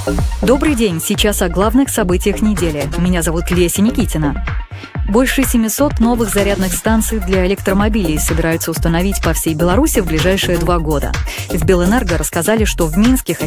Добрый день, сейчас о главных событиях недели. Меня зовут Леся Никитина. Больше 700 новых зарядных станций для электромобилей собираются установить по всей Беларуси в ближайшие 2 года. В Белэнерго рассказали, что в Минске